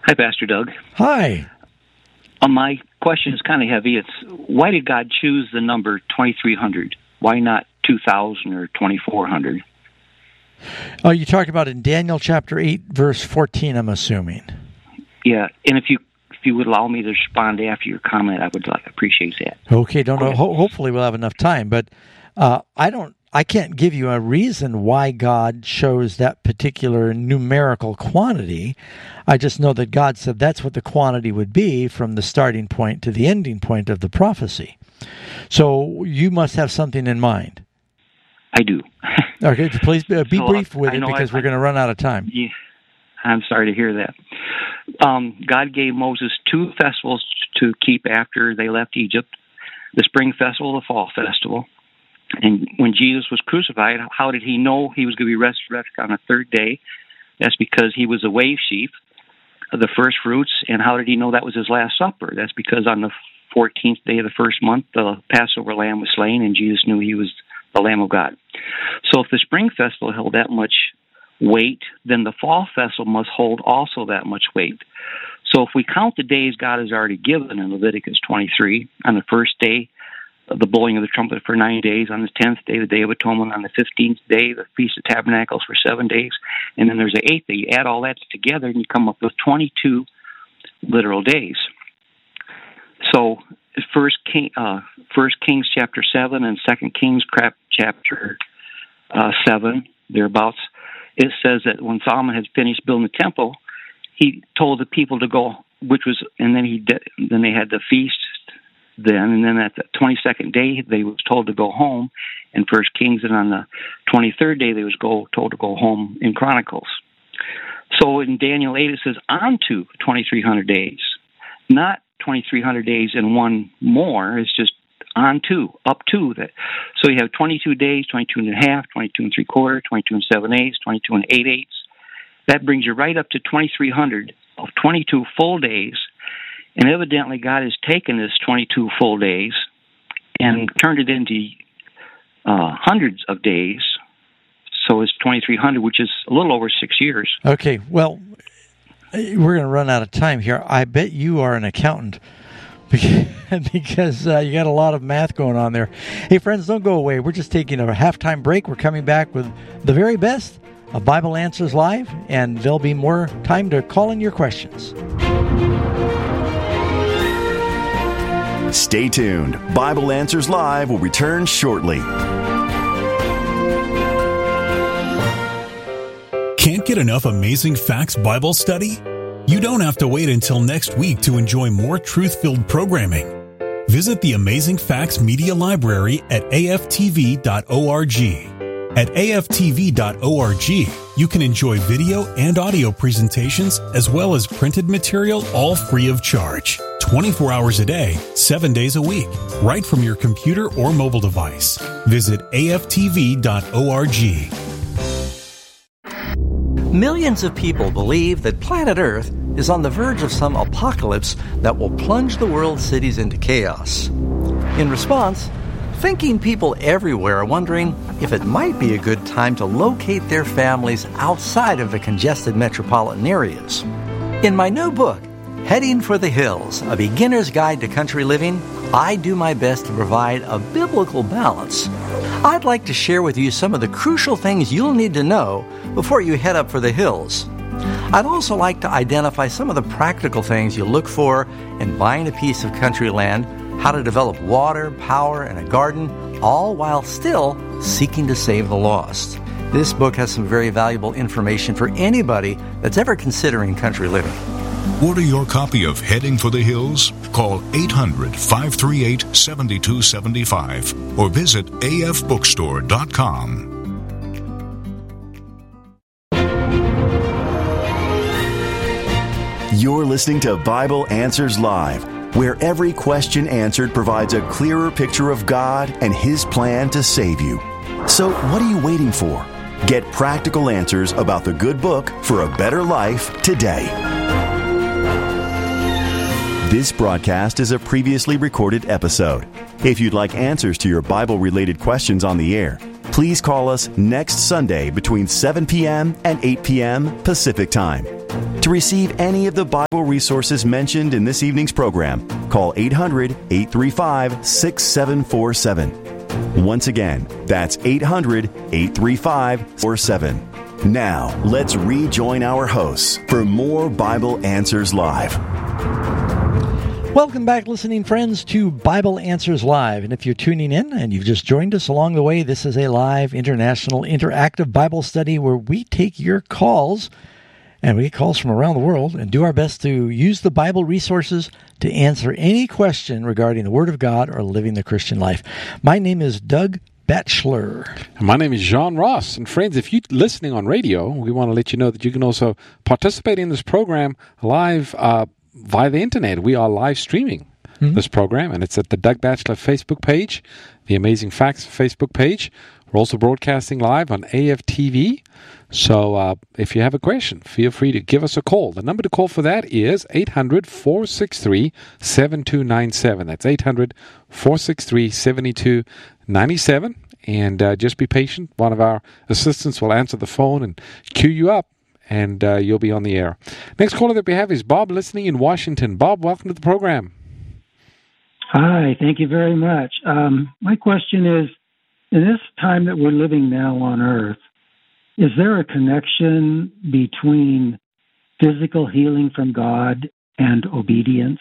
Hi, Pastor Doug. Hi. My question is kind of heavy. It's why did God choose the number 2,300? Why not 2,000 or 2,400? Oh, you talked about in Daniel chapter 8, verse 14, I'm assuming. Yeah, and if you would allow me to respond after your comment, I would appreciate that. Okay, don't know. Hopefully we'll have enough time, but I can't give you a reason why God chose that particular numerical quantity. I just know that God said that's what the quantity would be from the starting point to the ending point of the prophecy. So you must have something in mind. I do. Okay, please be brief with it because we're going to run out of time. Yeah, I'm sorry to hear that. God gave Moses 2 festivals to keep after they left Egypt, the spring festival, the fall festival. And when Jesus was crucified, how did he know he was going to be resurrected on the third day? That's because he was a wave sheaf of the first fruits. And how did he know that was his last supper? That's because on the 14th day of the first month, the Passover lamb was slain, and Jesus knew he was the Lamb of God. So if the spring festival held that much weight, then the fall festival must hold also that much weight. So if we count the days God has already given in Leviticus 23, on the first day, the blowing of the trumpet for 9 days, on the 10th day, the Day of Atonement, on the 15th day, the Feast of Tabernacles for 7 days, and then there's the 8th day. You add all that together, and you come up with 22 literal days. So, First Kings chapter 7 and 2 Kings chapter 7, thereabouts, it says that when Solomon had finished building the temple, he told the people to go, and then they had the feast. And then at the 22nd day, they was told to go home in 1 Kings, and on the 23rd day, they was told to go home in Chronicles. So in Daniel 8, it says on to 2,300 days, not 2,300 days and one more. It's just on to, up to that. So you have 22 days, 22 and a half, 22 and 3/4, 22 and 7/8, 22 and 8/8. That brings you right up to 2,300 of 22 full days. And evidently, God has taken this 22 full days and turned it into hundreds of days. So it's 2,300, which is a little over 6 years. Okay, well, we're going to run out of time here. I bet you are an accountant because you got a lot of math going on there. Hey, friends, don't go away. We're just taking a halftime break. We're coming back with the very best of Bible Answers Live, and there'll be more time to call in your questions. Stay tuned. Bible Answers Live will return shortly. Can't get enough Amazing Facts Bible study? You don't have to wait until next week to enjoy more truth-filled programming. Visit the Amazing Facts Media Library at aftv.org. At aftv.org, you can enjoy video and audio presentations as well as printed material, all free of charge. 24 hours a day, 7 days a week, right from your computer or mobile device. Visit aftv.org. Millions of people believe that planet Earth is on the verge of some apocalypse that will plunge the world's cities into chaos. In response, thinking people everywhere are wondering if it might be a good time to locate their families outside of the congested metropolitan areas. In my new book, Heading for the Hills, A Beginner's Guide to Country Living, I do my best to provide a biblical balance. I'd like to share with you some of the crucial things you'll need to know before you head up for the hills. I'd also like to identify some of the practical things you'll look for in buying a piece of country land, how to develop water, power, and a garden, all while still seeking to save the lost. This book has some very valuable information for anybody that's ever considering country living. Order your copy of Heading for the Hills. Call 800-538-7275 or visit afbookstore.com. You're listening to Bible Answers Live, where every question answered provides a clearer picture of God and His plan to save you. So what are you waiting for? Get practical answers about the good book for a better life today. This broadcast is a previously recorded episode. If you'd like answers to your Bible-related questions on the air, please call us next Sunday between 7 p.m. and 8 p.m. Pacific Time. To To receive any of the Bible resources mentioned in this evening's program, call 800-835-6747. Once again, that's 800-835-4747. Now, let's rejoin our hosts for more Bible Answers Live. Welcome back, listening friends, to Bible Answers Live. And if you're tuning in and you've just joined us along the way, this is a live, international, interactive Bible study where we take your calls, and we get calls from around the world, and do our best to use the Bible resources to answer any question regarding the Word of God or living the Christian life. My name is Doug Batchelor. My name is John Ross. And friends, if you're listening on radio, we want to let you know that you can also participate in this program live via the internet. We are live streaming this program, and it's at the Doug Batchelor Facebook page, the Amazing Facts Facebook page. We're also broadcasting live on AFTV. So if you have a question, feel free to give us a call. The number to call for that is 800-463-7297. That's 800-463-7297. And just be patient. One of our assistants will answer the phone and queue you up, and you'll be on the air. Next caller that we have is Bob, listening in Washington. Bob, welcome to the program. Hi, thank you very much. My question is, in this time that we're living now on Earth, is there a connection between physical healing from God and obedience?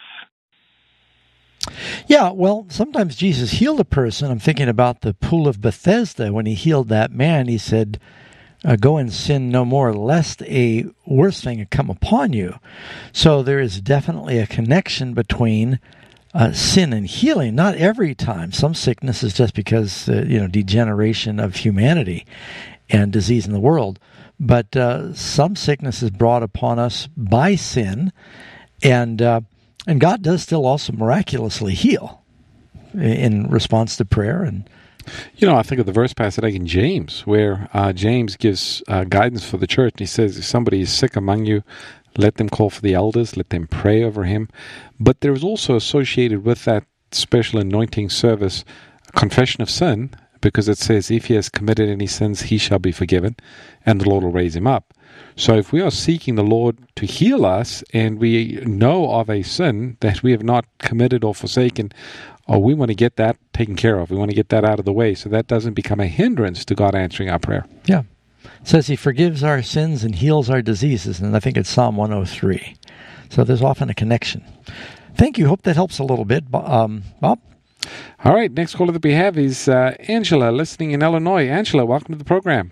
Yeah, well, sometimes Jesus healed a person. I'm thinking about the pool of Bethesda. When he healed that man, he said, go and sin no more, lest a worse thing come upon you. So there is definitely a connection between sin and healing. Not every time. Some sickness is just because, degeneration of humanity and disease in the world. But some sickness is brought upon us by sin, and God does still also miraculously heal in response to prayer. And I think of the verse passage in James, where James gives guidance for the church. He says, if somebody is sick among you, let them call for the elders, let them pray over him. But there is also associated with that special anointing service confession of sin, because it says, if he has committed any sins, he shall be forgiven, and the Lord will raise him up. So if we are seeking the Lord to heal us, and we know of a sin that we have not committed or forsaken, we want to get that taken care of. We want to get that out of the way so that doesn't become a hindrance to God answering our prayer. Yeah. It says he forgives our sins and heals our diseases, and I think it's Psalm 103. So there's often a connection. Thank you. Hope that helps a little bit. Bob? All right. Next caller that we have is Angela, listening in Illinois. Angela, welcome to the program.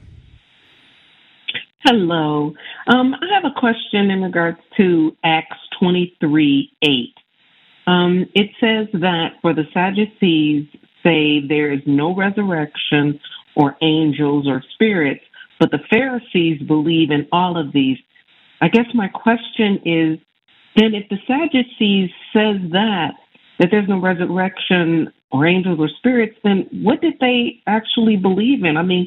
Hello. I have a question in regards to Acts 23:8. It says that for the Sadducees say there is no resurrection or angels or spirits, but the Pharisees believe in all of these. I guess my question is, then if the Sadducees says that there's no resurrection or angels or spirits, then what did they actually believe in? I mean,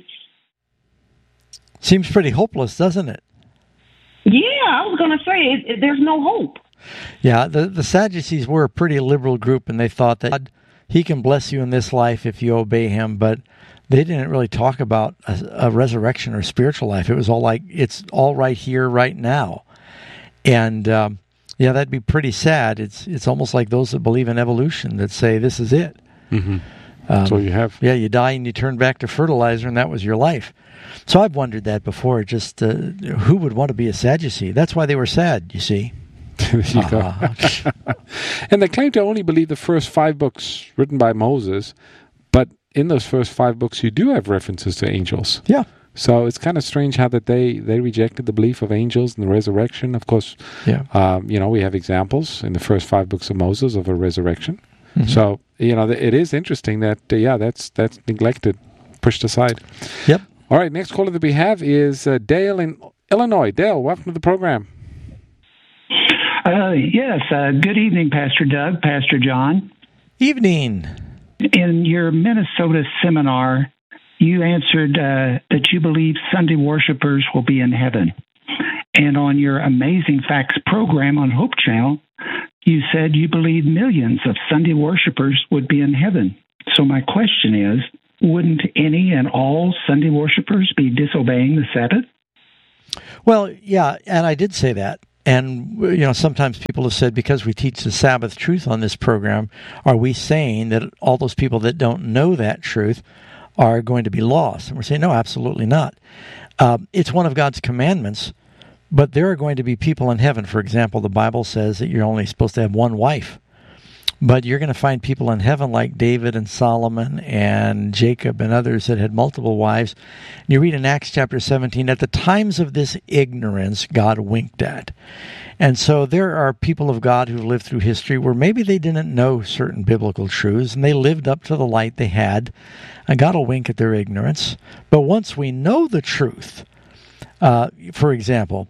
seems pretty hopeless, doesn't it? Yeah, I was going to say, there's no hope. Yeah, the Sadducees were a pretty liberal group, and they thought that God, he can bless you in this life if you obey him, but they didn't really talk about a resurrection or spiritual life. It was all like, it's all right here, right now. And yeah, that'd be pretty sad. It's almost like those that believe in evolution that say this is it. Mm-hmm. That's all you have. Yeah, you die and you turn back to fertilizer, and that was your life. So I've wondered that before. Just who would want to be a Sadducee? That's why they were sad, you see. There you go. And they claim to only believe the first 5 books written by Moses, but in those first 5 books, you do have references to angels. Yeah. So it's kind of strange how that they rejected the belief of angels and the resurrection. Of course, yeah. We have examples in the first 5 books of Moses of a resurrection. Mm-hmm. So, it is interesting that, that's neglected, pushed aside. Yep. All right, next caller that we have is Dale in Illinois. Dale, welcome to the program. Yes. Good evening, Pastor Doug, Pastor John. Evening. In your Minnesota seminar, you answered that you believe Sunday worshipers will be in heaven. And on your Amazing Facts program on Hope Channel, you said you believe millions of Sunday worshipers would be in heaven. So my question is, wouldn't any and all Sunday worshipers be disobeying the Sabbath? Well, yeah, and I did say that. And, sometimes people have said, because we teach the Sabbath truth on this program, are we saying that all those people that don't know that truth are going to be lost? And we're saying, no, absolutely not. It's one of God's commandments, but there are going to be people in heaven. For example, the Bible says that you're only supposed to have one wife. But you're going to find people in heaven like David and Solomon and Jacob and others that had multiple wives. And you read in Acts chapter 17, at the times of this ignorance, God winked at. And so there are people of God who lived through history where maybe they didn't know certain biblical truths, and they lived up to the light they had, and God will wink at their ignorance. But once we know the truth, for example,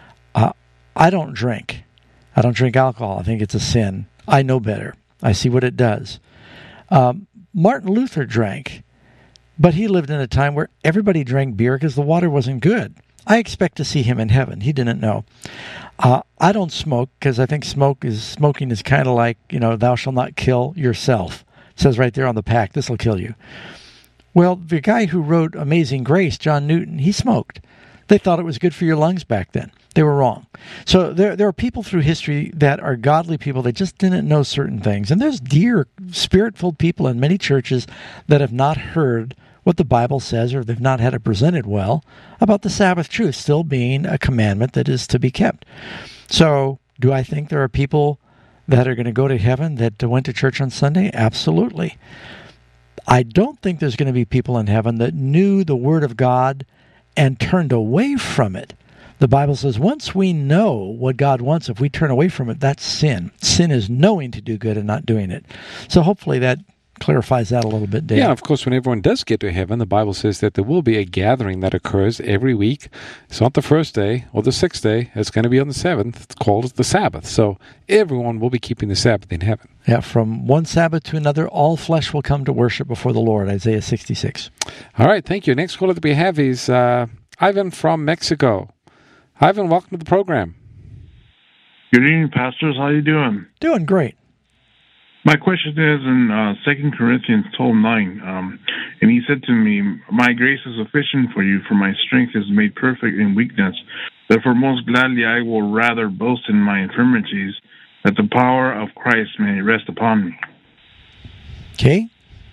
I don't drink. I don't drink alcohol. I think it's a sin. I know better. I see what it does. Martin Luther drank, but he lived in a time where everybody drank beer because the water wasn't good. I expect to see him in heaven. He didn't know. I don't smoke because I think smoking is kind of like, thou shalt not kill yourself. It says right there on the pack, this will kill you. Well, the guy who wrote Amazing Grace, John Newton, he smoked. They thought it was good for your lungs back then. They were wrong. So there are people through history that are godly people that just didn't know certain things. And there's dear, spirit-filled people in many churches that have not heard what the Bible says, or they've not had it presented well, about the Sabbath truth still being a commandment that is to be kept. So do I think there are people that are going to go to heaven that went to church on Sunday? Absolutely. I don't think there's going to be people in heaven that knew the Word of God and turned away from it. The Bible says once we know what God wants, if we turn away from it, that's sin. Sin is knowing to do good and not doing it. So hopefully that clarifies that a little bit, Dave. Yeah, of course, when everyone does get to heaven, the Bible says that there will be a gathering that occurs every week. It's not the first day or the sixth day. It's going to be on the seventh. It's called the Sabbath. So everyone will be keeping the Sabbath in heaven. Yeah, from one Sabbath to another, all flesh will come to worship before the Lord, Isaiah 66. All right, thank you. Next caller that we have is Ivan from Mexico. Ivan, welcome to the program. Good evening, pastors. How you doing? Doing great. My question is in 2 Corinthians 12:9, and he said to me, "My grace is sufficient for you, for my strength is made perfect in weakness. Therefore most gladly I will rather boast in my infirmities, that the power of Christ may rest upon me." Okay.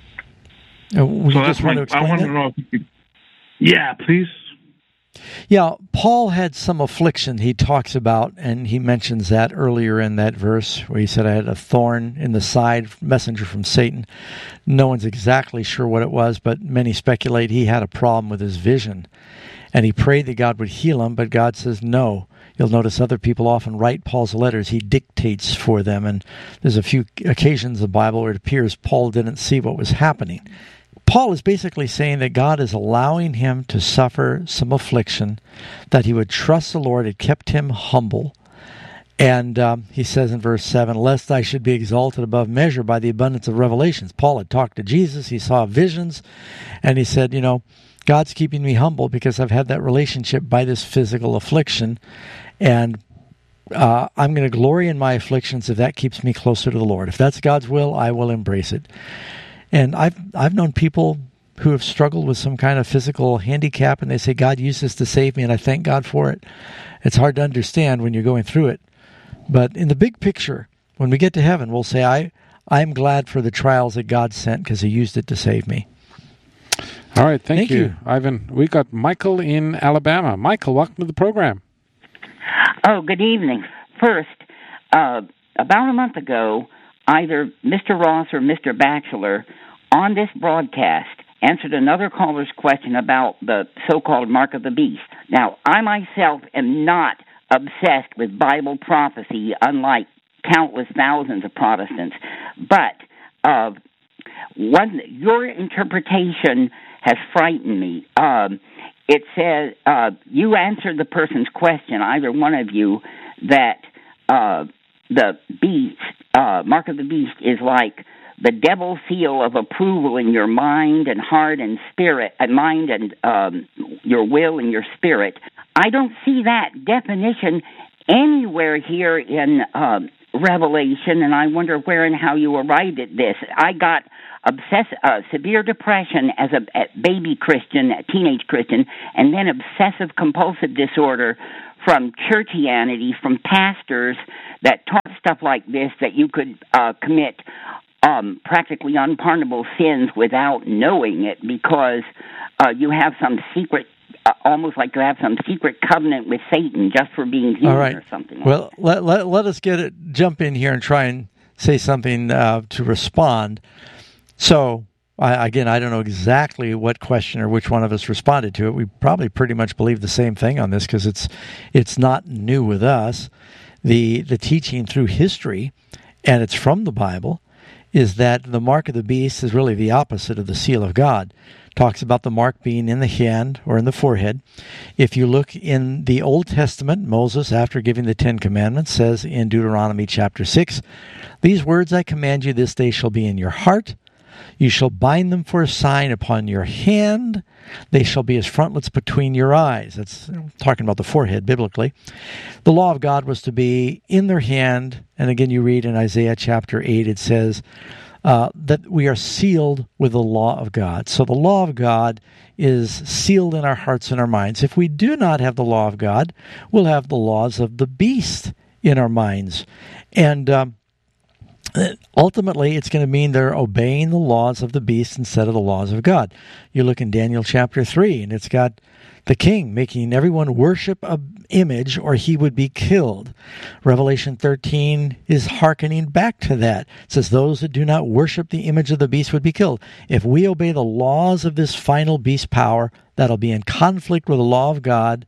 We so just want to explain I want to know if you could... Yeah, please. Yeah, Paul had some affliction he talks about, and he mentions that earlier in that verse where he said, I had a thorn in the side, messenger from Satan. No one's exactly sure what it was, but many speculate he had a problem with his vision. And he prayed that God would heal him, but God says no. You'll notice other people often write Paul's letters. He dictates for them, and there's a few occasions in the Bible where it appears Paul didn't see what was happening. Paul is basically saying that God is allowing him to suffer some affliction, that he would trust the Lord. It kept him humble. And he says in verse 7, lest I should be exalted above measure by the abundance of revelations. Paul had talked to Jesus. He saw visions. And he said, God's keeping me humble because I've had that relationship by this physical affliction. And I'm going to glory in my afflictions if that keeps me closer to the Lord. If that's God's will, I will embrace it. And I've known people who have struggled with some kind of physical handicap, and they say, God used this to save me, and I thank God for it. It's hard to understand when you're going through it. But in the big picture, when we get to heaven, we'll say, I'm glad for the trials that God sent because he used it to save me. All right, thank you, Ivan. We got Michael in Alabama. Michael, welcome to the program. Oh, good evening. First, about a month ago, either Mr. Ross or Mr. Batchelor on this broadcast answered another caller's question about the so-called mark of the beast. Now, I myself am not obsessed with Bible prophecy, unlike countless thousands of Protestants, but your interpretation has frightened me. It says, you answered the person's question, either one of you, that the beast, mark of the beast, is like the devil's seal of approval in your mind and heart and spirit, mind and your will and your spirit. I don't see that definition anywhere here in Revelation, and I wonder where and how you arrived at this. I got severe depression as a baby Christian, a teenage Christian, and then obsessive compulsive disorder from churchianity, from pastors that taught stuff like this, that you could commit practically unpardonable sins without knowing it, because you have some secret, almost like you have some secret covenant with Satan just for being human, or something like that. Well, let us jump in here and try and say something to respond. So, again, I don't know exactly what question or which one of us responded to it. We probably pretty much believe the same thing on this, because it's not new with us. The teaching through history, and it's from the Bible, is that the mark of the beast is really the opposite of the seal of God. It talks about the mark being in the hand or in the forehead. If you look in the Old Testament, Moses, after giving the 10 Commandments, says in Deuteronomy chapter 6, "These words I command you this day shall be in your heart. You shall bind them for a sign upon your hand. They shall be as frontlets between your eyes." That's talking about the forehead biblically. The law of God was to be in their hand. And again, you read in Isaiah chapter 8, it says that we are sealed with the law of God. So the law of God is sealed in our hearts and our minds. If we do not have the law of God, we'll have the laws of the beast in our minds. And ultimately, it's going to mean they're obeying the laws of the beast instead of the laws of God. You look in Daniel chapter 3, and it's got the king making everyone worship an image or he would be killed. Revelation 13 is hearkening back to that. It says those that do not worship the image of the beast would be killed. If we obey the laws of this final beast power, that'll be in conflict with the law of God.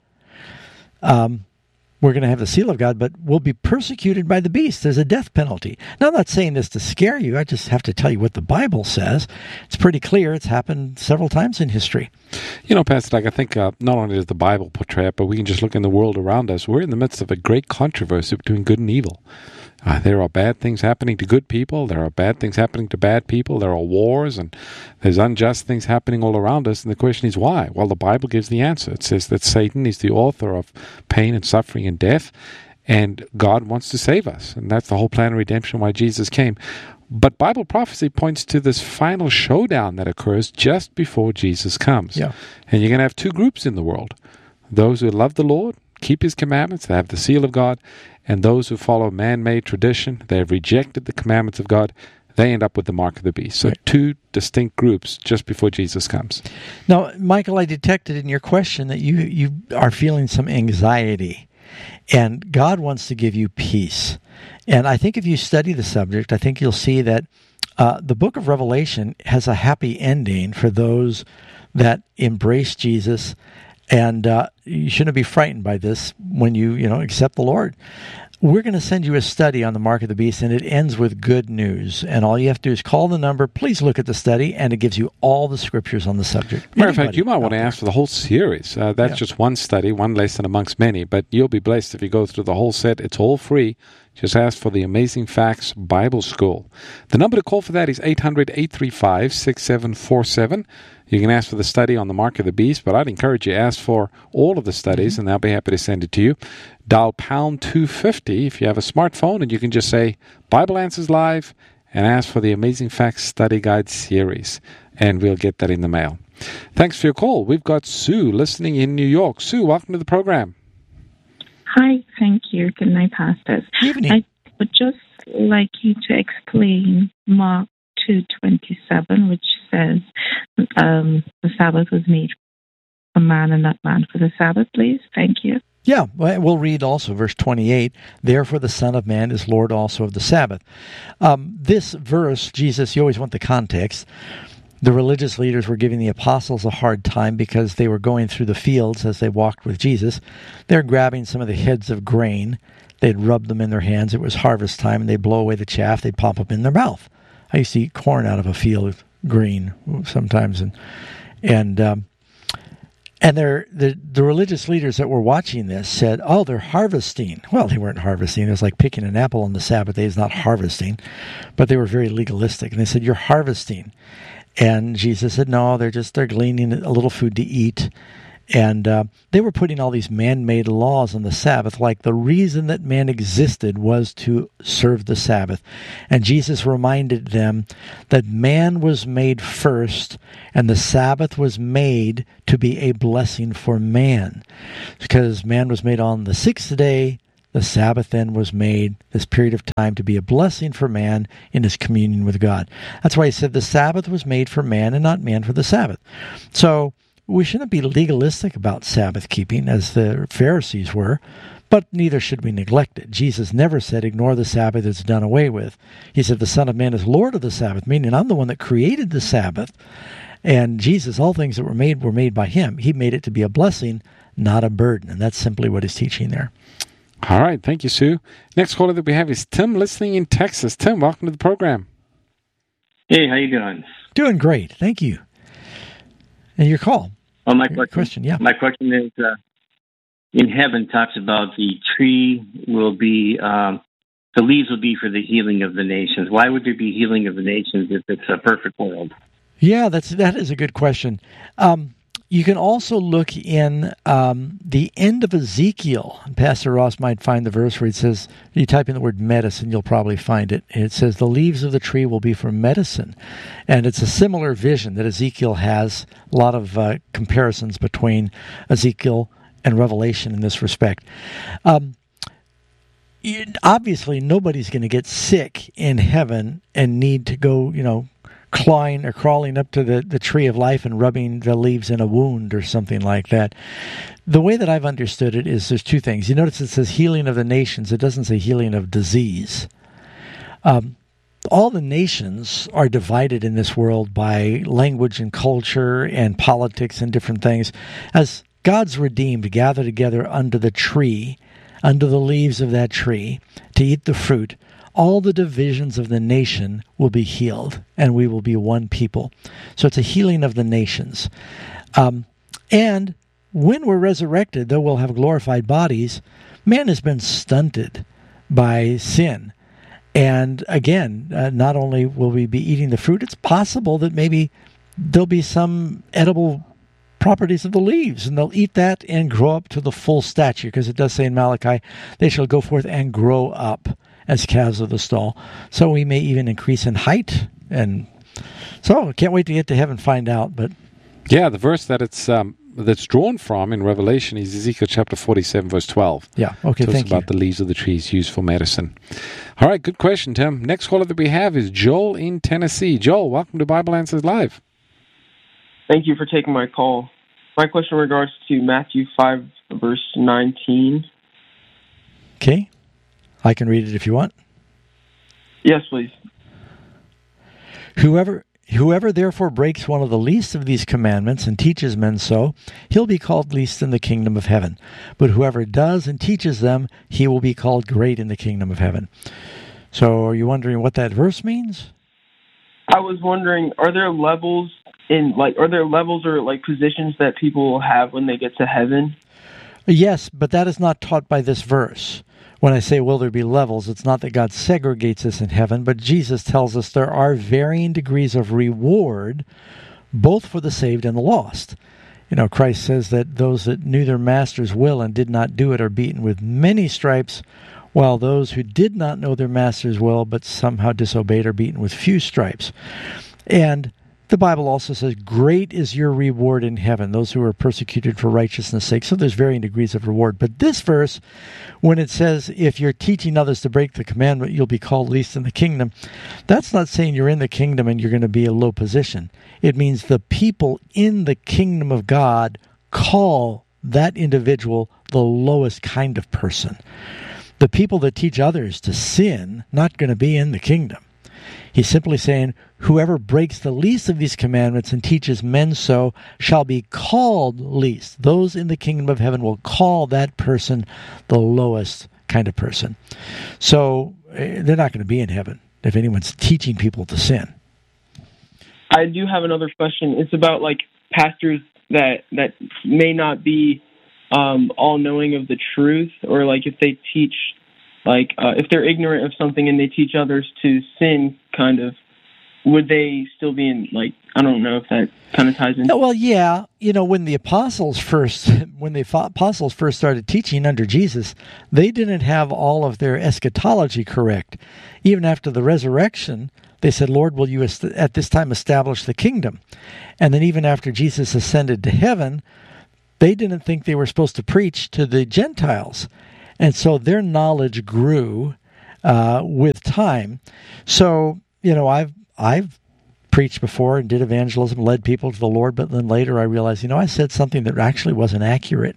We're going to have the seal of God, but we'll be persecuted by the beast. There's a death penalty. Now, I'm not saying this to scare you. I just have to tell you what the Bible says. It's pretty clear. It's happened several times in history. You know, Pastor Doug, I think not only does the Bible portray it, but we can just look in the world around us. We're in the midst of a great controversy between good and evil. There are bad things happening to good people. There are bad things happening to bad people. There are wars, and there's unjust things happening all around us. And the question is why? Well, the Bible gives the answer. It says that Satan is the author of pain and suffering and death, and God wants to save us. And that's the whole plan of redemption, why Jesus came. But Bible prophecy points to this final showdown that occurs just before Jesus comes. Yeah. And you're going to have two groups in the world. Those who love the Lord, keep his commandments, they have the seal of God, and those who follow man-made tradition, they have rejected the commandments of God, they end up with the mark of the beast. So two distinct groups just before Jesus comes. Now, Michael, I detected in your question that you are feeling some anxiety, and God wants to give you peace. And I think if you study the subject, I think you'll see that the book of Revelation has a happy ending for those that embrace Jesus. And you shouldn't be frightened by this when you accept the Lord. We're going to send you a study on the mark of the beast, and it ends with good news. And all you have to do is call the number. Please look at the study, and it gives you all the scriptures on the subject. Matter of fact, you might want to ask for the whole series. That's just one study, one lesson amongst many. But you'll be blessed if you go through the whole set. It's all free. Just ask for the Amazing Facts Bible School. The number to call for that is 800-835-6747. You can ask for the study on the mark of the beast, but I'd encourage you to ask for all of the studies, and they'll be happy to send it to you. Dial pound 250 if you have a smartphone, and you can just say Bible Answers Live and ask for the Amazing Facts Study Guide series, and we'll get that in the mail. Thanks for your call. We've got Sue listening in New York. Sue, welcome to the program. Hi, thank you. Good night, pastors. Evening. I would just like you to explain Mark 2:27, which says the Sabbath was made for man and not man for the Sabbath, please. Thank you. Yeah, we'll read also verse 28, "Therefore the Son of Man is Lord also of the Sabbath." This verse, Jesus, you always want the context. The religious leaders were giving the apostles a hard time because they were going through the fields as they walked with Jesus. They're grabbing some of the heads of grain. They'd rub them in their hands. It was harvest time, and they'd blow away the chaff. They'd pop up in their mouth. I used to eat corn out of a field of green sometimes, and the religious leaders that were watching this said, "Oh, they're harvesting." Well, they weren't harvesting. It was like picking an apple on the Sabbath day is not harvesting, but they were very legalistic, and they said, "You're harvesting." And Jesus said, "No, they're gleaning a little food to eat." And they were putting all these man-made laws on the Sabbath, like the reason that man existed was to serve the Sabbath. And Jesus reminded them that man was made first, and the Sabbath was made to be a blessing for man. Because man was made on the sixth day, the Sabbath then was made, this period of time, to be a blessing for man in his communion with God. That's why he said the Sabbath was made for man and not man for the Sabbath. So we shouldn't be legalistic about Sabbath keeping, as the Pharisees were, but neither should we neglect it. Jesus never said, ignore the Sabbath, it's done away with. He said, the Son of Man is Lord of the Sabbath, meaning I'm the one that created the Sabbath. And Jesus, all things that were made by him. He made it to be a blessing, not a burden. And that's simply what he's teaching there. All right. Thank you, Sue. Next caller that we have is Tim, listening in Texas. Tim, welcome to the program. Hey, how you doing? Doing great. Thank you. And your call. Oh, my question. Yeah. My question is, in heaven talks about the tree will be, the leaves will be for the healing of the nations. Why would there be healing of the nations if it's a perfect world? Yeah, that is a good question. You can also look in the end of Ezekiel. Pastor Ross might find the verse where it says, you type in the word medicine, you'll probably find it. And it says, the leaves of the tree will be for medicine. And it's a similar vision that Ezekiel has. A lot of comparisons between Ezekiel and Revelation in this respect. Obviously, nobody's going to get sick in heaven and need to go, crawling up to the tree of life and rubbing the leaves in a wound or something like that. The way that I've understood it is there's two things. You notice it says healing of the nations. It doesn't say healing of disease. All the nations are divided in this world by language and culture and politics and different things. As God's redeemed gather together under the tree, under the leaves of that tree, to eat the fruit, all the divisions of the nation will be healed, and we will be one people. So it's a healing of the nations. And when we're resurrected, though we'll have glorified bodies, man has been stunted by sin. And again, not only will we be eating the fruit, it's possible that maybe there'll be some edible properties of the leaves, and they'll eat that and grow up to the full stature, because it does say in Malachi, they shall go forth and grow up as calves of the stall. So we may even increase in height. And so I can't wait to get to heaven and find out. But yeah, the verse that it's that's drawn from in Revelation is Ezekiel chapter 47, verse 12. Yeah, okay, thank you. About the leaves of the trees used for medicine. All right, good question, Tim. Next caller that we have is Joel in Tennessee. Joel, welcome to Bible Answers Live. Thank you for taking my call. My question regards to Matthew 5, verse 19. Okay. I can read it if you want. Yes, please. Whoever therefore breaks one of the least of these commandments and teaches men so, he'll be called least in the kingdom of heaven. But whoever does and teaches them, he will be called great in the kingdom of heaven. So are you wondering what that verse means? I was wondering, are there levels or positions that people will have when they get to heaven? Yes, but that is not taught by this verse. When I say, will there be levels, it's not that God segregates us in heaven, but Jesus tells us there are varying degrees of reward, both for the saved and the lost. Christ says that those that knew their master's will and did not do it are beaten with many stripes, while those who did not know their master's will but somehow disobeyed are beaten with few stripes. And the Bible also says, great is your reward in heaven, those who are persecuted for righteousness' sake. So there's varying degrees of reward. But this verse, when it says, if you're teaching others to break the commandment, you'll be called least in the kingdom, that's not saying you're in the kingdom and you're going to be a low position. It means the people in the kingdom of God call that individual the lowest kind of person. The people that teach others to sin, not going to be in the kingdom. He's simply saying, whoever breaks the least of these commandments and teaches men so shall be called least. Those in the kingdom of heaven will call that person the lowest kind of person. So they're not going to be in heaven if anyone's teaching people to sin. I do have another question. It's about pastors that may not be all knowing of the truth, or if they teach if they're ignorant of something and they teach others to sin, kind of. would they still be in, like, I don't know if that kind of ties in? Well, yeah. When the apostles first started teaching under Jesus, they didn't have all of their eschatology correct. Even after the resurrection, they said, Lord, will you at this time establish the kingdom? And then even after Jesus ascended to heaven, they didn't think they were supposed to preach to the Gentiles. And so their knowledge grew with time. So, I've preached before and did evangelism, led people to the Lord, but then later I realized, I said something that actually wasn't accurate.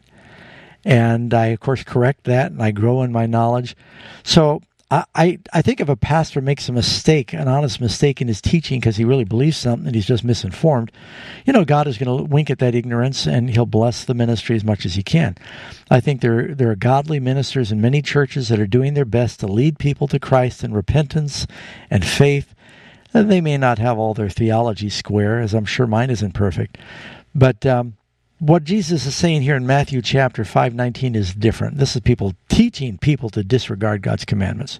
And I, of course, correct that, and I grow in my knowledge. So I think if a pastor makes a mistake, an honest mistake in his teaching because he really believes something and he's just misinformed, God is going to wink at that ignorance and he'll bless the ministry as much as he can. I think there are godly ministers in many churches that are doing their best to lead people to Christ in repentance and faith. And they may not have all their theology square, as I'm sure mine isn't perfect. But what Jesus is saying here in Matthew chapter 5:19 is different. This is people teaching people to disregard God's commandments.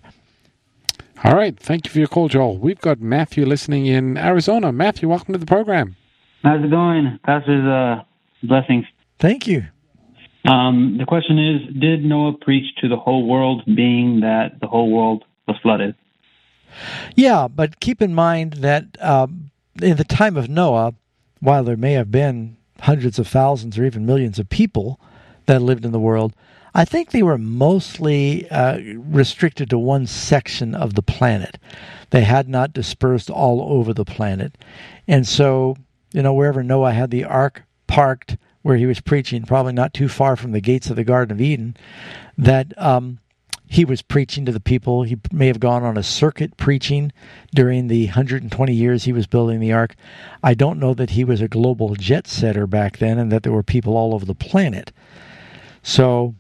All right. Thank you for your call, Joel. We've got Matthew listening in Arizona. Matthew, welcome to the program. How's it going? Pastor's blessings. Thank you. The question is, did Noah preach to the whole world, being that the whole world was flooded? Yeah, but keep in mind that in the time of Noah, while there may have been hundreds of thousands or even millions of people that lived in the world, I think they were mostly restricted to one section of the planet. They had not dispersed all over the planet. And so, wherever Noah had the ark parked, where he was preaching, probably not too far from the gates of the Garden of Eden, that he was preaching to the people. He may have gone on a circuit preaching during the 120 years he was building the ark. I don't know that he was a global jet setter back then and that there were people all over the planet. So,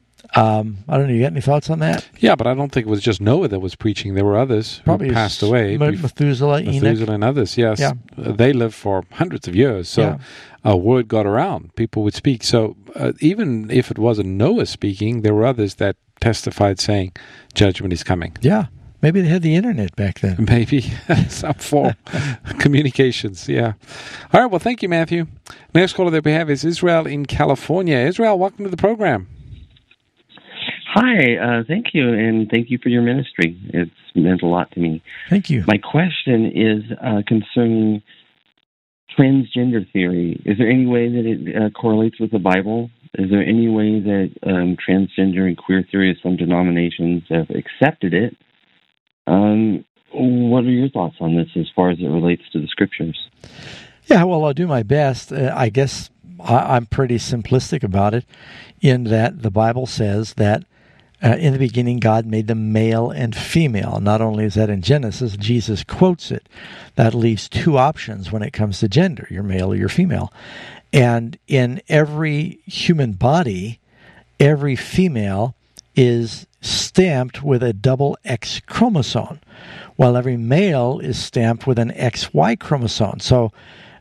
I don't know. You got any thoughts on that? Yeah, but I don't think it was just Noah that was preaching. There were others probably who passed away. Methuselah, Enoch. And others, yes. Yeah. They lived for hundreds of years. So word got around. People would speak. So even if it wasn't Noah speaking, there were others that testified saying judgment is coming. Yeah. Maybe they had the internet back then. Maybe. Some form of communications, yeah. All right, well, thank you, Matthew. Next caller that we have is Israel in California. Israel, welcome to the program. Hi, thank you, and thank you for your ministry. It's meant a lot to me. Thank you. My question is concerning transgender theory. Is there any way that it correlates with the Bible? Is there any way that transgender and queer theory of some denominations have accepted it? What are your thoughts on this as far as it relates to the Scriptures? Yeah, well, I'll do my best. I guess I'm pretty simplistic about it in that the Bible says that in the beginning, God made them male and female. Not only is that in Genesis, Jesus quotes it. That leaves two options when it comes to gender. You're male or you're female. And in every human body, every female is stamped with a double X chromosome, while every male is stamped with an XY chromosome. So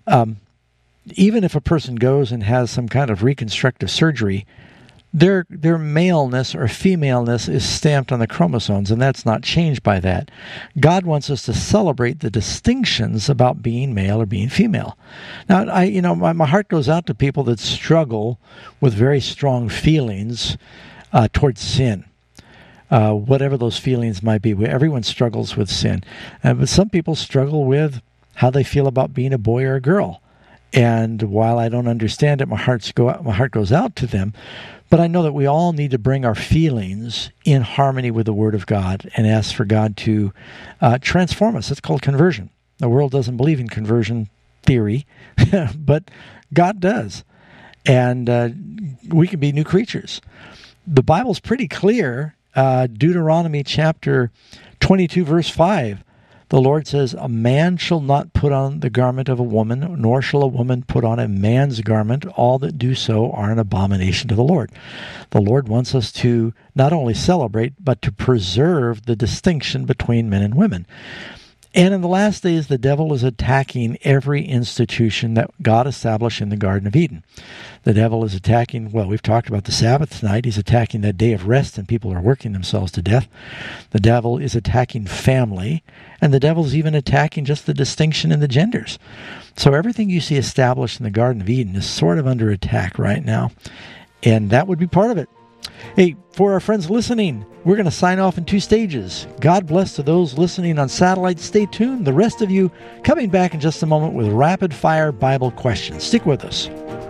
even if a person goes and has some kind of reconstructive surgery, their maleness or femaleness is stamped on the chromosomes, and that's not changed by that. God wants us to celebrate the distinctions about being male or being female. Now, my heart goes out to people that struggle with very strong feelings towards sin. Whatever those feelings might be. Everyone struggles with sin. But some people struggle with how they feel about being a boy or a girl. And while I don't understand it, my heart goes out to them. But I know that we all need to bring our feelings in harmony with the Word of God and ask for God to transform us. It's called conversion. The world doesn't believe in conversion theory, but God does. And we can be new creatures. The Bible's pretty clear. Deuteronomy chapter 22, verse 5. The Lord says, "A man shall not put on the garment of a woman, nor shall a woman put on a man's garment. All that do so are an abomination to the Lord." The Lord wants us to not only celebrate, but to preserve the distinction between men and women. And in the last days, the devil is attacking every institution that God established in the Garden of Eden. The devil is attacking, well, we've talked about the Sabbath tonight. He's attacking that day of rest, and people are working themselves to death. The devil is attacking family, and the devil's even attacking just the distinction in the genders. So everything you see established in the Garden of Eden is sort of under attack right now, and that would be part of it. Hey, for our friends listening, we're going to sign off in 2 stages. God bless to those listening on satellite. Stay tuned. The rest of you coming back in just a moment with rapid-fire Bible questions. Stick with us.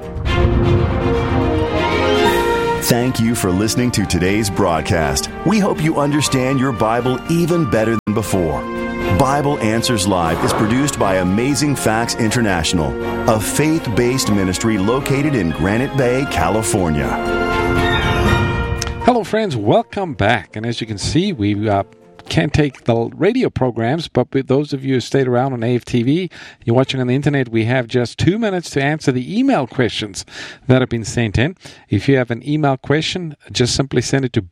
Thank you for listening to today's broadcast. We hope you understand your Bible even better than before. Bible Answers Live is produced by Amazing Facts International, a faith-based ministry located in Granite Bay, California. Hello, friends. Welcome back. And as you can see, we can't take the radio programs, but with those of you who stayed around on AFTV, you're watching on the internet, we have just 2 minutes to answer the email questions that have been sent in. If you have an email question, just simply send it to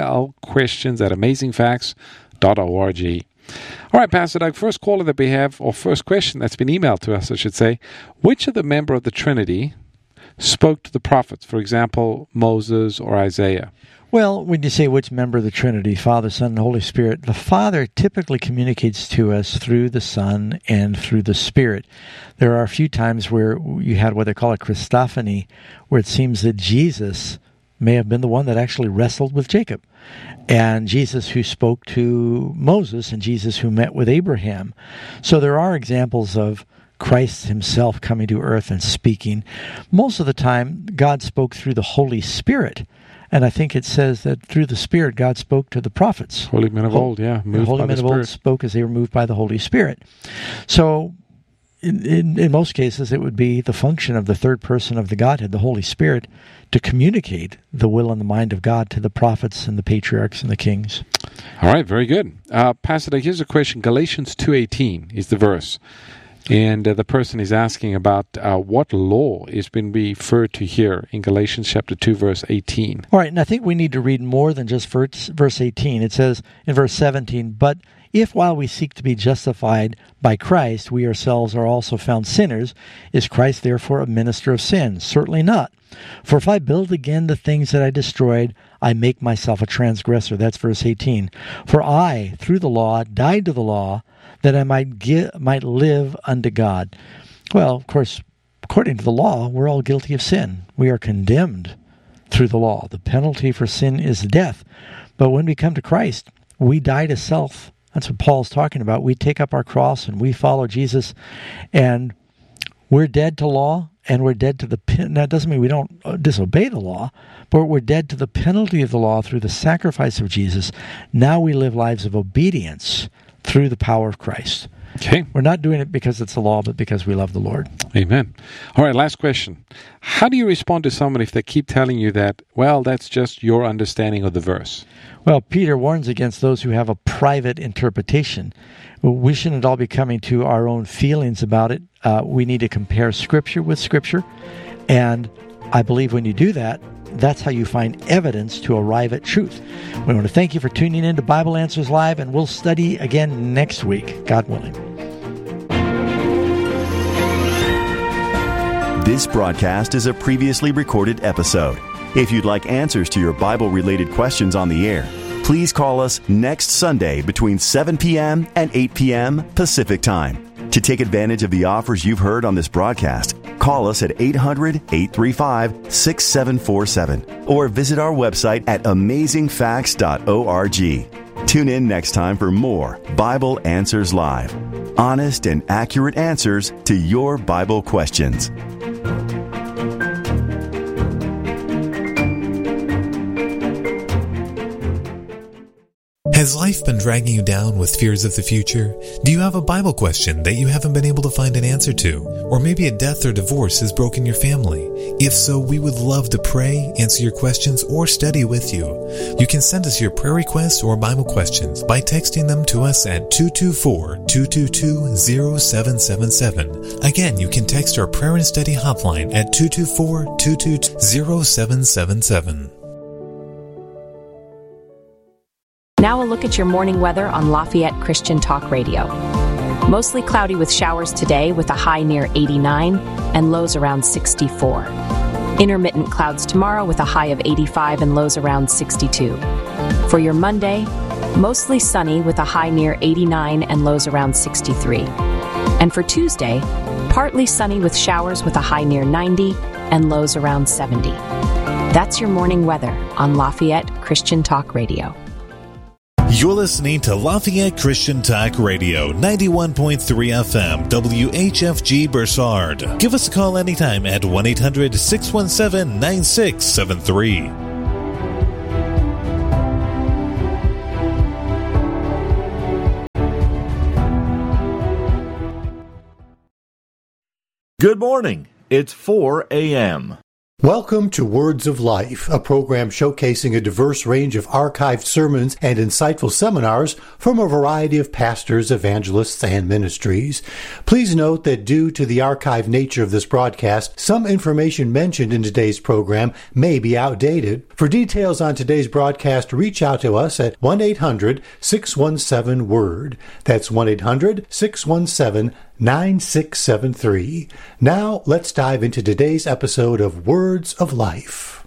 blquestions@amazingfacts.org. All right, Pastor Doug, first caller that we have, or first question that's been emailed to us, I should say, which of the member of the Trinity spoke to the prophets, for example, Moses or Isaiah? Well, when you say which member of the Trinity, Father, Son, and Holy Spirit, the Father typically communicates to us through the Son and through the Spirit. There are a few times where you had what they call a Christophany, where it seems that Jesus may have been the one that actually wrestled with Jacob, and Jesus who spoke to Moses, and Jesus who met with Abraham. So there are examples of Christ himself coming to earth and speaking. Most of the time, God spoke through the Holy Spirit. And I think it says that through the Spirit, God spoke to the prophets. Holy men of old, yeah. The holy men of old spoke as they were moved by the Holy Spirit. So in most cases, it would be the function of the third person of the Godhead, the Holy Spirit, to communicate the will and the mind of God to the prophets and the patriarchs and the kings. All right, very good. Pastor, here's a question. Galatians 2:18 is the verse. And the person is asking about what law is being referred to here in Galatians chapter 2, verse 18. All right, and I think we need to read more than just verse 18. It says in verse 17, "But if while we seek to be justified by Christ, we ourselves are also found sinners, is Christ therefore a minister of sin? Certainly not. For if I build again the things that I destroyed, I make myself a transgressor." That's verse 18. "For I, through the law, died to the law, that I might live unto God." Well, of course, according to the law, we're all guilty of sin. We are condemned through the law. The penalty for sin is death. But when we come to Christ, we die to self. That's what Paul's talking about. We take up our cross and we follow Jesus, and we're dead to law, and we're dead to the pen. That doesn't mean we don't disobey the law, but we're dead to the penalty of the law through the sacrifice of Jesus. Now we live lives of obedience through the power of Christ. Okay. We're not doing it because it's the law, but because we love the Lord. Amen. All right, last question. How do you respond to someone if they keep telling you that, well, that's just your understanding of the verse? Well, Peter warns against those who have a private interpretation. We shouldn't all be coming to our own feelings about it. We need to compare Scripture with Scripture. And I believe when you do that, that's how you find evidence to arrive at truth. We want to thank you for tuning in to Bible Answers Live, and we'll study again next week, God willing. This broadcast is a previously recorded episode. If you'd like answers to your Bible-related questions on the air, please call us next Sunday between 7 p.m. and 8 p.m. Pacific Time. To take advantage of the offers you've heard on this broadcast, call us at 800-835-6747 or visit our website at amazingfacts.org. Tune in next time for more Bible Answers Live. Honest and accurate answers to your Bible questions. Has life been dragging you down with fears of the future? Do you have a Bible question that you haven't been able to find an answer to? Or maybe a death or divorce has broken your family? If so, we would love to pray, answer your questions, or study with you. You can send us your prayer requests or Bible questions by texting them to us at 224-222-0777. Again, you can text our prayer and study hotline at 224-222-0777. Now a look at your morning weather on Lafayette Christian Talk Radio. Mostly cloudy with showers today with a high near 89 and lows around 64. Intermittent clouds tomorrow with a high of 85 and lows around 62. For your Monday, mostly sunny with a high near 89 and lows around 63. And for Tuesday, partly sunny with showers with a high near 90 and lows around 70. That's your morning weather on Lafayette Christian Talk Radio. You're listening to Lafayette Christian Talk Radio, 91.3 FM, WHFG Bursard. Give us a call anytime at 1-800-617-9673. Good morning. It's 4 a.m. Welcome to Words of Life, a program showcasing a diverse range of archived sermons and insightful seminars from a variety of pastors, evangelists, and ministries. Please note that due to the archived nature of this broadcast, some information mentioned in today's program may be outdated. For details on today's broadcast, reach out to us at 1-800-617-WORD. That's 1-800-617-9673. Now, let's dive into today's episode of Words of Life.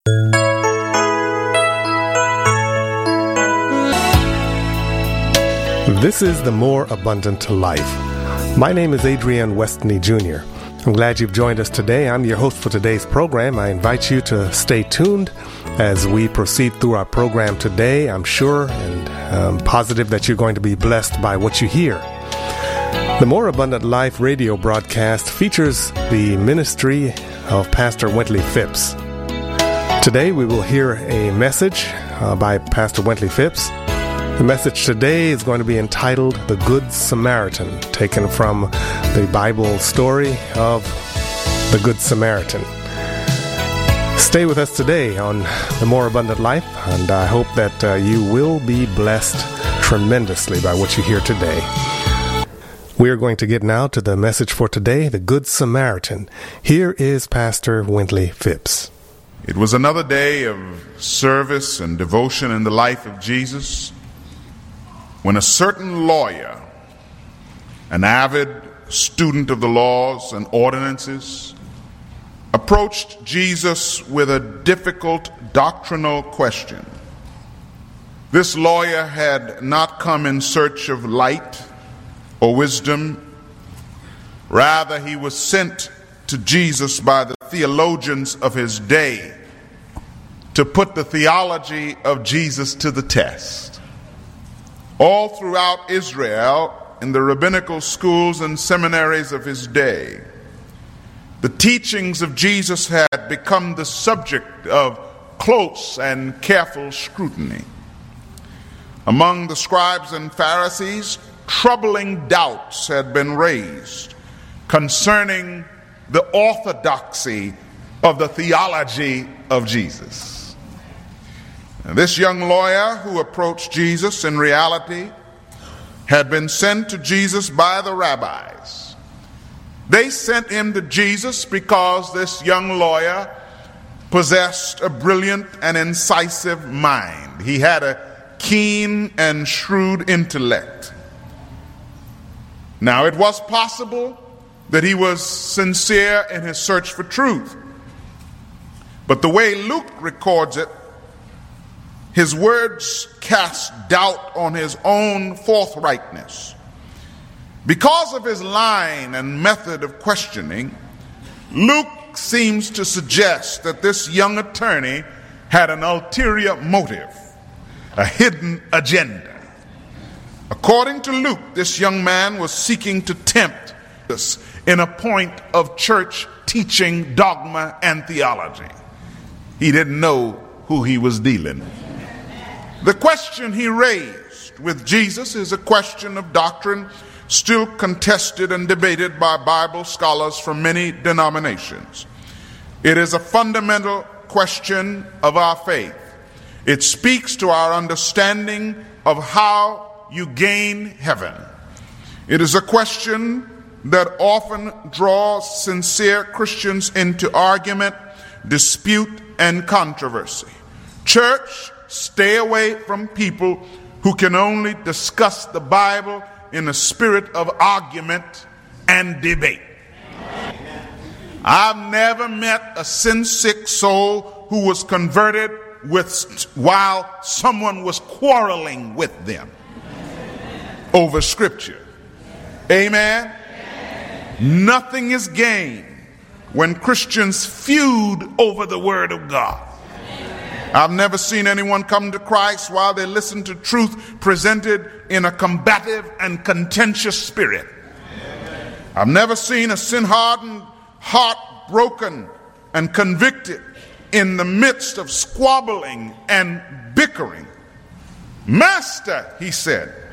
This is The More Abundant Life. My name is Adrian Westney Jr. I'm glad you've joined us today. I'm your host for today's program. I invite you to stay tuned as we proceed through our program today. I'm sure and positive that you're going to be blessed by what you hear. The More Abundant Life radio broadcast features the ministry of Pastor Wintley Phipps. Today we will hear a message by Pastor Wintley Phipps. The message today is going to be entitled The Good Samaritan, taken from the Bible story of the Good Samaritan. Stay with us today on The More Abundant Life, and I hope that you will be blessed tremendously by what you hear today. We are going to get now to the message for today, The Good Samaritan. Here is Pastor Wintley Phipps. It was another day of service and devotion in the life of Jesus when a certain lawyer, an avid student of the laws and ordinances, approached Jesus with a difficult doctrinal question. This lawyer had not come in search of light or wisdom. Rather, he was sent to Jesus by the theologians of his day to put the theology of Jesus to the test. All throughout Israel, in the rabbinical schools and seminaries of his day, the teachings of Jesus had become the subject of close and careful scrutiny. Among the scribes and Pharisees, troubling doubts had been raised concerning the orthodoxy of the theology of Jesus. And this young lawyer who approached Jesus in reality had been sent to Jesus by the rabbis. They sent him to Jesus because this young lawyer possessed a brilliant and incisive mind. He had a keen and shrewd intellect. Now, it was possible that he was sincere in his search for truth. But the way Luke records it, his words cast doubt on his own forthrightness. Because of his line and method of questioning, Luke seems to suggest that this young attorney had an ulterior motive, a hidden agenda. According to Luke, this young man was seeking to tempt us in a point of church teaching, dogma, and theology. He didn't know who he was dealing with. The question he raised with Jesus is a question of doctrine still contested and debated by Bible scholars from many denominations. It is a fundamental question of our faith. It speaks to our understanding of how you gain heaven. It is a question that often draws sincere Christians into argument, dispute, and controversy. Church, stay away from people who can only discuss the Bible in a spirit of argument and debate. I've never met a sin-sick soul who was converted while someone was quarreling with them over Scripture. Amen? Nothing is gained when Christians feud over the Word of God. I've never seen anyone come to Christ while they listen to truth presented in a combative and contentious spirit. I've never seen a sin-hardened heart broken and convicted in the midst of squabbling and bickering. Master, he said,